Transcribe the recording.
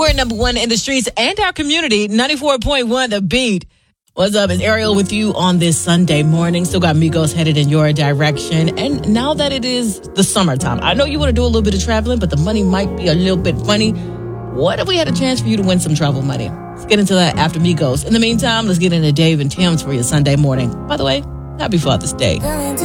We're number one in the streets and our community. 94.1 The Beat. What's up? It's Ariel with you on this Sunday morning. Still got Migos headed in your direction. And now that it is the summertime, I know you want to do a little bit of traveling, but the money might be a little bit funny. What if we had a chance for you to win some travel money? Let's get into that after Migos. In the meantime, let's get into Dave and Tim's for your Sunday morning. By the way, happy Father's Day.